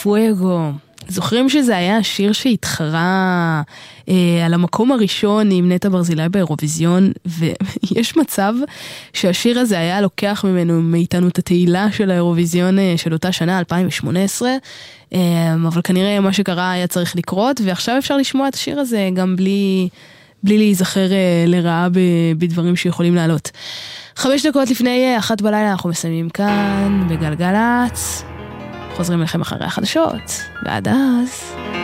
פואגו. זוכרים שזה היה השיר שהתחרה על המקום הראשון עם נטע ברזילי באירוויזיון, ויש מצב שהשיר הזה היה לוקח מאיתנו את התהילה של האירוויזיון של אותה שנה, 2018, אבל כנראה מה שקרה היה צריך לקרות, ועכשיו אפשר לשמוע את השיר הזה גם בלי להיזכר לרעה בדברים שיכולים לעלות. 5 דקות לפני 1 בלילה אנחנו מסיימים כאן בגלגלץ. חוזרים לכם אחרי החדשות, ועד אז